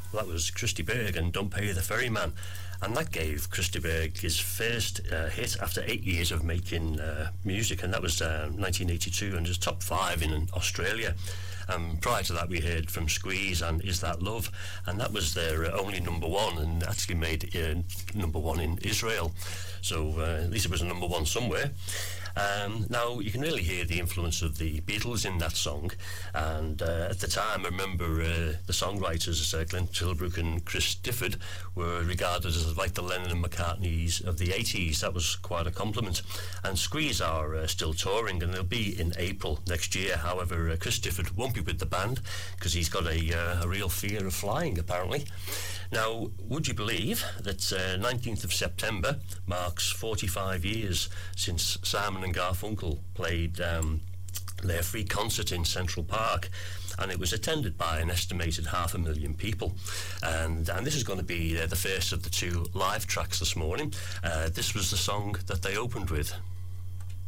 That was Christy Berg and Don't Pay the Ferryman, and that gave Christy Berg his first hit after 8 years of making music, and that was 1982, and it was top 5 in Australia. Prior to that, we heard from Squeeze and Is That Love, and that was their only number one, and actually made number one in Israel. So at least it was a number one somewhere. Now, you can really hear the influence of the Beatles in that song, and at the time, I remember the songwriters, Glenn Tilbrook and Chris Difford, were regarded as like the Lennon and McCartneys of the 80s. That was quite a compliment. And Squeeze are still touring, and they'll be in April next year. However, Chris Difford won't be with the band because he's got a real fear of flying, apparently. Now, would you believe that 19th of September marks 45 years since Simon and Garfunkel played their free concert in Central Park, and it was attended by an estimated 500,000 people, and this is going to be the first of the 2 live tracks this morning. This was the song that they opened with.